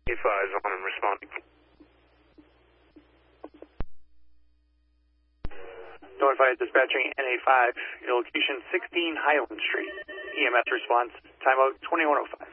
A5 on and responding. Notified dispatching NA5, your location 16 Highland Street. EMS response, timeout 2105.